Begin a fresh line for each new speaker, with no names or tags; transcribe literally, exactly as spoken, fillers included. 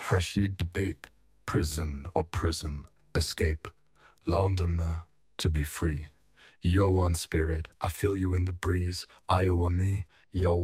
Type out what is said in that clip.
Freshly debate, prison or prison, escape. Londoner, to be free. Yo one spirit, I feel you in the breeze. Iowa me, yo